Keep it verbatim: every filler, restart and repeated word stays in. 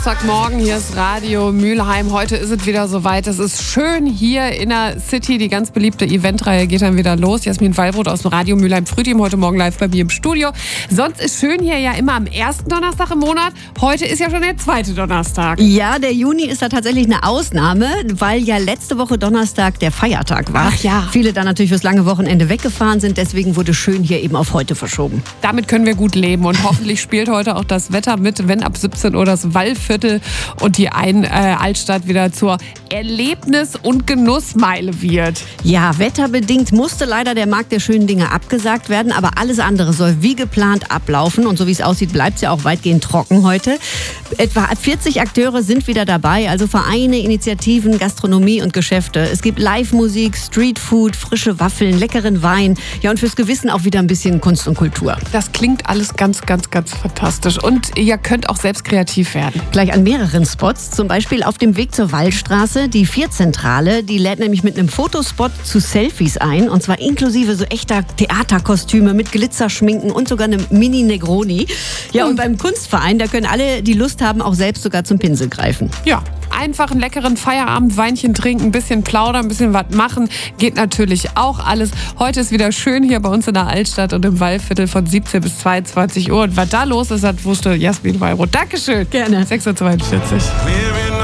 Morgen, hier ist Radio Mülheim. Heute ist es wieder soweit. Es ist schön hier in der City. Die ganz beliebte Eventreihe geht dann wieder los. Jasmin Wallbrot aus dem Radio Mülheim Frühteam heute Morgen live bei mir im Studio. Sonst ist schön hier ja immer am ersten Donnerstag im Monat. Heute ist ja schon der zweite Donnerstag. Ja, der Juni ist da tatsächlich eine Ausnahme, weil ja letzte Woche Donnerstag der Feiertag war. Ach ja. Viele dann natürlich fürs lange Wochenende weggefahren sind. Deswegen wurde schön hier eben auf heute verschoben. Damit können wir gut leben und hoffentlich spielt heute auch das Wetter mit, wenn ab siebzehn Uhr das Wallviertel und die Ein- äh, Altstadt wieder zur Erlebnis- und Genussmeile wird. Ja, wetterbedingt musste leider der Markt der schönen Dinge abgesagt werden, aber alles andere soll wie geplant ablaufen und so wie es aussieht, bleibt es ja auch weitgehend trocken heute. Etwa vierzig Akteure sind wieder dabei, also Vereine, Initiativen, Gastronomie und Geschäfte. Es gibt Live-Musik, Streetfood, frische Waffeln, leckeren Wein, ja und fürs Gewissen auch wieder ein bisschen Kunst und Kultur. Das klingt alles ganz, ganz, ganz fantastisch und ihr könnt auch selbst kreativ werden. Gleich an mehreren Spots, zum Beispiel auf dem Weg zur Wallstraße. Die Vierzentrale, die lädt nämlich mit einem Fotospot zu Selfies ein und zwar inklusive so echter Theaterkostüme mit Glitzerschminken und sogar einem Mini-Negroni. Ja, und beim Kunstverein, da können alle, die Lust haben, auch selbst sogar zum Pinsel greifen. Ja, einfach einen leckeren Feierabend, Weinchen trinken, ein bisschen plaudern, ein bisschen was machen, geht natürlich auch alles. Heute ist wieder schön hier bei uns in der Altstadt und im Wallviertel von siebzehn bis zweiundzwanzig Uhr. Und was da los ist, das wusste Jasmin Wallbrot. Dankeschön. Gerne. sechs Uhr zweiundvierzig.